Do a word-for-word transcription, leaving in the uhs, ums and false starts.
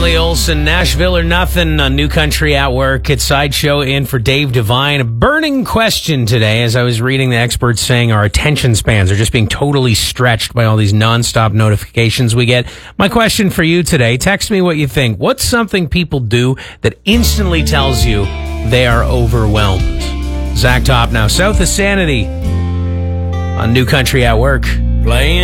Lee Olson, Nashville or nothing on New Country at Work. It's Sideshow in for Dave Devine. A burning question today as I was reading the experts saying our attention spans are just being totally stretched by all these nonstop notifications we get. My question for you today, text me what you think. What's something people do that instantly tells you they are overwhelmed? Zach Top now, South of Sanity on New Country at Work. Playing